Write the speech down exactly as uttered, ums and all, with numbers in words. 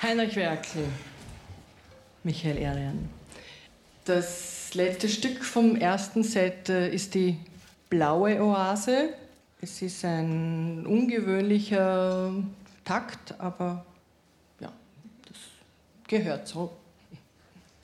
Heinrich Werkl, Michael Erdem. Das letzte Stück vom ersten Set ist die Blaue Oase. Es ist ein ungewöhnlicher Takt, aber ja, das gehört so.